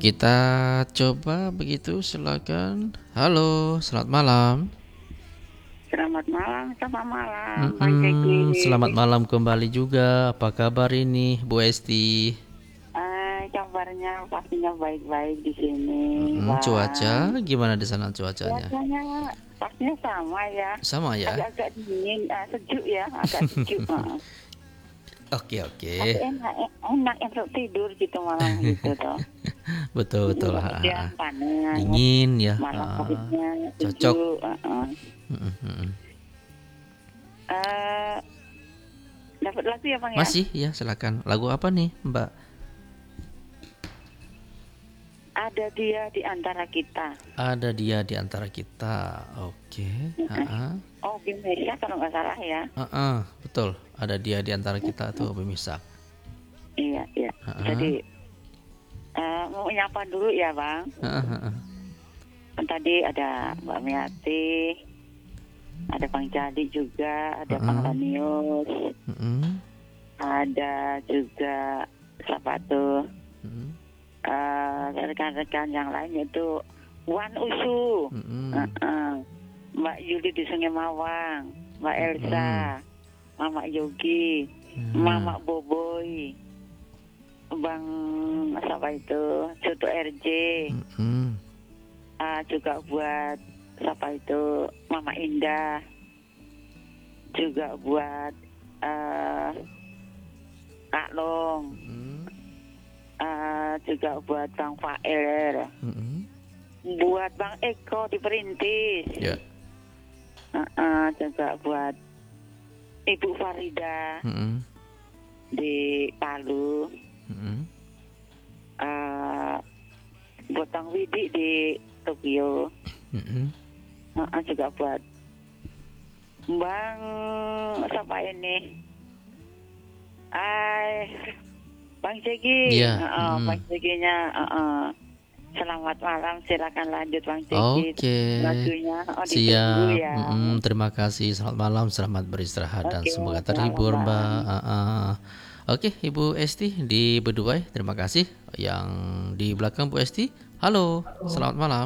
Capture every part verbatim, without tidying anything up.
Kita coba begitu, silakan. Halo, selamat malam. Selamat malam, selamat malam, Bang Mm-mm, Jeki. selamat malam kembali juga. Apa kabar ini, Bu Esti? Eh, kabarnya pastinya baik-baik di sini, Mm-mm, cuaca Bang. gimana di sana cuacanya? Cuacanya pastinya sama ya, Sama ya? agak-agak dingin, eh, sejuk ya, agak sejuk. Heeh. Oke Tapi oke. enak, eh, enak untuk tidur gitu malam gitu toh. Betul betul. Nggak Ha, ha, ha. siang panas, Dingin ya. malam Ha, paginya cocok. sejuk. Heeh. Mm-mm, mm-mm. Eh, dapat lagu ya, Bang ya? Masih ya, silakan. Lagu apa nih, Mbak? Ada dia di antara kita. Ada dia di antara kita. Oke. Ha, ha. Oh, Bimesia kalau nggak salah ya. Ha, ha. Betul. Ada dia di antara kita tuh, pemirsa. Iya, iya. Ha, ha. Jadi eh, mau nyapa dulu ya, Bang. Ha, ha, ha. Kan tadi ada Mbak Miati, ada Bang Jadi juga, ada Bang Uh-uh. Lanius, Mm-mm. ada juga siapa tuh Mm-mm. eh, rekan-rekan yang lain itu Wan Usu, Mm-mm. eh, Mbak Yuli di Sungai Mawang, Mbak Elsa, Mama Yogi, Mm. Mama Boboy, Bang siapa itu, Soto R J. Mm-mm. Ah, juga buat siapa itu Mama Indah, juga buat uh, Kak Long, Mm. ah, juga buat Bang Fael, Mm-mm. buat Bang Eko di Perintis, Ya. Ah, ah, juga buat Ibu Farida Mm-mm. di Palu, Mm-mm. ah, buat Bang Widi di Tokyo, Mm-mm. Ah, ah, juga buat Bang siapa ini? Ay, Bang Jeki, Iya, uh, mm. Bang Jekinya, uh, uh. Selamat malam, silakan lanjut Bang Jeki Oke. lagunya. Oh, ditunggu Siap. ya. Mm-mm. Terima kasih. Selamat malam, selamat beristirahat dan Oke, semoga selamat terhibur, Mbak. malam. Uh-uh. Oke, Ibu Esti di Beduai, terima kasih. Yang di belakang Bu Esti, halo, selamat malam.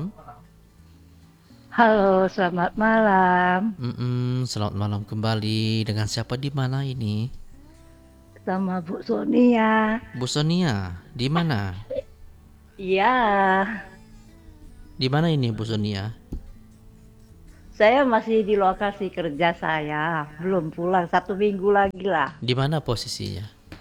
Halo, selamat malam. Mm-mm. Selamat malam kembali. Dengan siapa di mana ini? Sama Bu Sonia. Bu Sonia, di mana? Iya, Di mana ini Bu Sonia? saya masih di lokasi kerja saya. Belum pulang, satu minggu lagi lah. Di mana posisinya?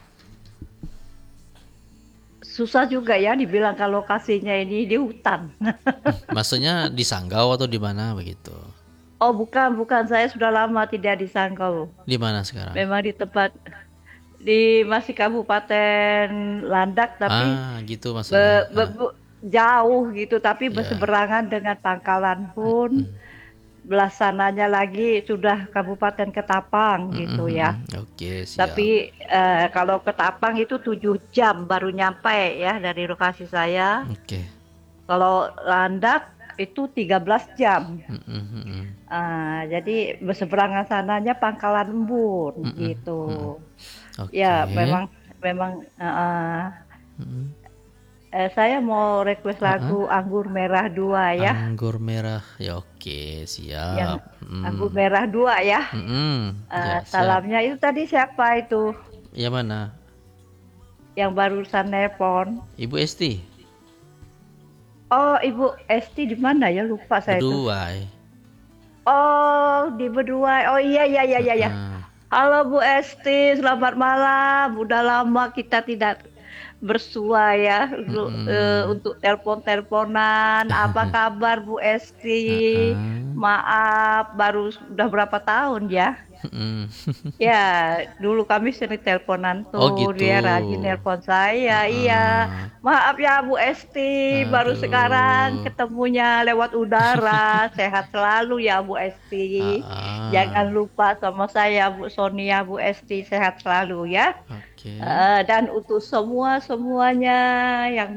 Susah juga ya dibilang kalau lokasinya ini di hutan. Maksudnya di Sanggau atau di mana begitu? Oh bukan, bukan. Saya sudah lama tidak di Sanggau. Di mana sekarang? Memang di tempat, di masih Kabupaten Landak, tapi Ah, gitu be, maksudnya. be, Ah, be- jauh gitu. Tapi ya. berseberangan dengan Pangkalan pun. Belaksananya lagi sudah Kabupaten Ketapang gitu ya. Oke, siap. Tapi eh, kalau Ketapang itu tujuh jam baru nyampe ya dari lokasi saya. Oke. Kalau Landak itu tiga belas jam. Mm-mm. Ah, jadi berseberangan sananya Pangkalan Embun Mm-mm. gitu. Oke. Ya memang memang eh, Mm-mm. eh, saya mau request lagu Anggur Merah dua ya. Anggur merah, ya oke, siap. Yang Mm. Anggur Merah dua ya. Mm-mm. Eh, Ya, siap. salamnya itu tadi siapa itu Ya mana? yang barusan nelpon? Ibu Esti. Oh, Ibu Esti di mana ya? Lupa saya itu. Beduai. Oh, di Beduai. Oh iya iya iya iya. Ah, Halo Bu Esti, selamat malam. Udah lama kita tidak bersua ya untuk, Mm-mm. eh, untuk telepon-teleponan. Apa kabar Bu Esti? Ah. Maaf, baru sudah berapa tahun ya? Mm-mm. Ya, dulu kami sering teleponan tuh. Oh, gitu. Dia rajin nelpon saya. Iya. Ah. Maaf ya Bu Esti, baru Aduh. sekarang ketemunya lewat udara. Sehat selalu ya Bu Esti. Ah. Jangan lupa sama saya Bu Sonia, Bu Esti, sehat selalu ya. Oke. Eh, dan untuk semua semuanya yang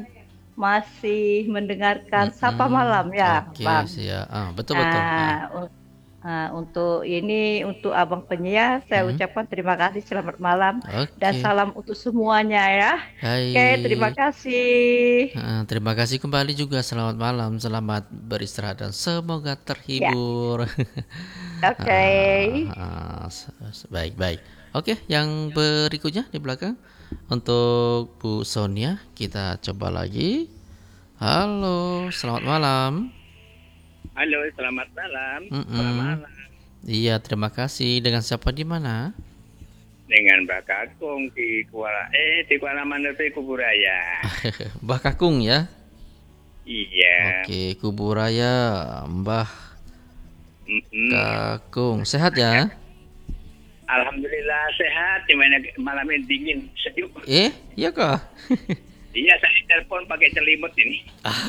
masih mendengarkan Sapa Mm-mm. Malam ya, Oke, Bang. siap. Ah, betul betul. Ah. Nah, u- Nah, untuk ini, untuk Abang penyiar, saya Hmm. ucapkan terima kasih, selamat malam, dan Oke, salam untuk semuanya ya. Oke, terima baik. kasih. Ah, terima kasih kembali juga. Selamat malam, selamat beristirahat dan semoga Ya, terhibur. oke. Ah, ah, s- s- baik, baik. Oke, yang berikutnya di belakang untuk Bu Sonia kita coba lagi. Halo, selamat malam. Halo, selamat malam. Selamat Mm-mm. malam. Iya, terima kasih. Dengan siapa di mana? Dengan Mbak Kakung di Kuala eh di Kuala Manado Kuburaya. Mbah Kakung ya. Iya. Oke, Kuburaya, Mbah Mm-mm. Kakung. Sehat ya? Alhamdulillah sehat. Gimana malam ini dingin sejuk. Eh, iya kah? Iya, saya telepon pakai selimut ini.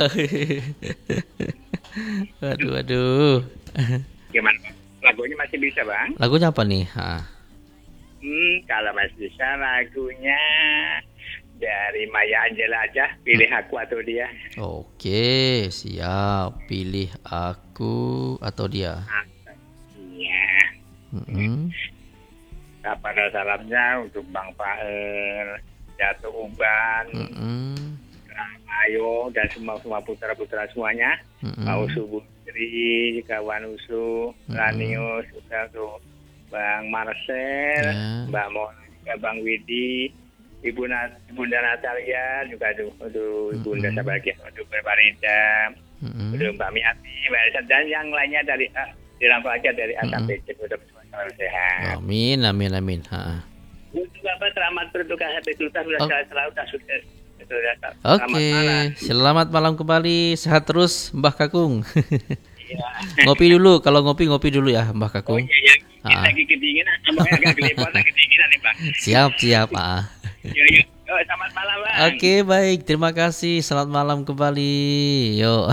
Aduh, aduh. Gimana, Bang? Lagunya masih bisa, Bang? Lagunya apa nih? Ah. Hmm, kalau masih bisa lagunya dari Maya Angelou aja. Pilih aku atau dia. Oke, siap. Pilih aku atau dia. Iya. Mm-mm. Kapan salamnya untuk Bang Pael, Jatuh Uban, Mm-mm. Ayo dan semua semua putra putra semuanya. Mm-mm. Mau subuh Tri, kawan Usu, Lanius, juga tuh Bang Marcel, Ya. Mbak Monica, Bang Widi, Ibu Nat, Bunda Natalia juga tuh, untuk Bunda Mm-mm. sebagian untuk Berparida, Mm-mm. untuk Mbak Miati, Mbak Elsa, dan yang lainnya dari A, dirangkul aja dari A Mm-mm. sampai Z, udah selalu sehat. Amin, amin, amin. Ha. Untuk Bapak selamat berduka sampai tuntas sudah Oh. sehat selalu dan sukses. Sudah selamat Oke, malam. selamat malam kembali. Sehat terus, Mbah Kakung. Iya. Ngopi dulu, kalau ngopi ngopi dulu ya, Mbah Oh Kakung. iya, ya. Kita Ah. lagi kedinginan, abangnya agak gelepotan kedinginan nih Bang. Siap, siap. Ah. Yuk, yuk. Oh, selamat malam Bang. Oke, baik. Terima kasih. Selamat malam kembali. Yuk.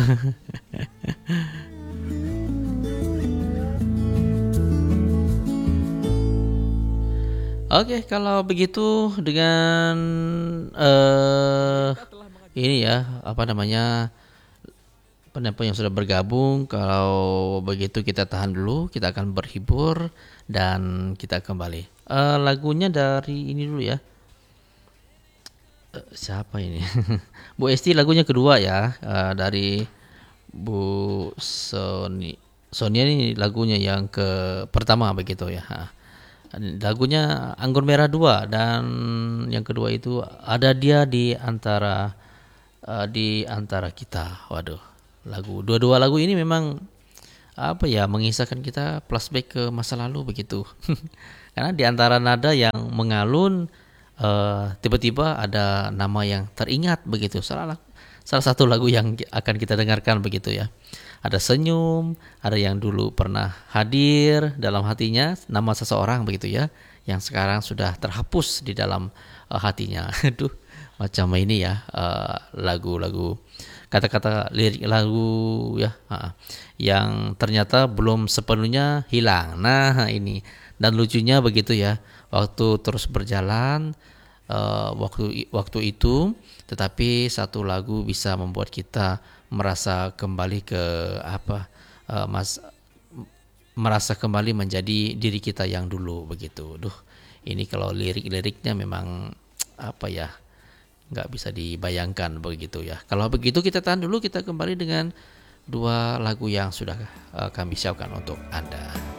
Oke, kalau begitu dengan eh ini ya, apa namanya? Pendapat yang sudah bergabung, kalau begitu kita tahan dulu, kita akan berhibur dan kita kembali. Eh, lagunya dari ini dulu ya. Eh, siapa ini? Bu Esti lagunya kedua ya, eh, dari Bu Sony. Sonia ini lagunya yang ke pertama begitu ya. Ha. Lagunya Anggur Merah dua dan yang kedua itu ada dia di antara eh, di antara kita. Waduh. Lagu dua-dua lagu ini memang apa ya, mengisahkan kita flashback ke masa lalu begitu. Karena di antara nada yang mengalun eh, tiba-tiba ada nama yang teringat begitu. Salah salah satu lagu yang akan kita dengarkan begitu ya. Ada senyum, ada yang dulu pernah hadir dalam hatinya, nama seseorang begitu ya, yang sekarang sudah terhapus di dalam eh, hatinya. Aduh, macam ini ya eh, lagu-lagu, kata-kata lirik lagu ya, ha, yang ternyata belum sepenuhnya hilang. Nah ini, dan lucunya begitu ya, waktu terus berjalan eh, waktu waktu itu, tetapi satu lagu bisa membuat kita merasa kembali ke apa, eh, mas merasa kembali menjadi diri kita yang dulu begitu. Duh, ini kalau lirik-liriknya memang apa ya, nggak bisa dibayangkan begitu ya. Kalau begitu kita tahan dulu, kita kembali dengan dua lagu yang sudah uh, kami siapkan untuk Anda.